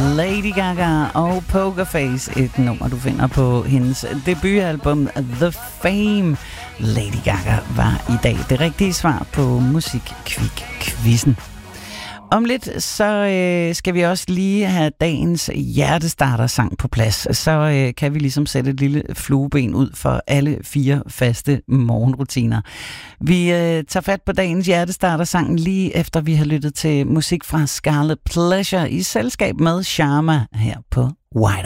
Lady Gaga og Pokerface, et nummer, du finder på hendes debutalbum The Fame. Lady Gaga var i dag det rigtige svar på Musikkvik-quizzen. Om lidt, så skal vi også lige have dagens hjertestarter-sang på plads. Så kan vi ligesom sætte et lille flueben ud for alle 4 faste morgenrutiner. Vi tager fat på dagens hjertestarter-sang lige efter vi har lyttet til musik fra Scarlet Pleasure i selskab med Sharma her på Wide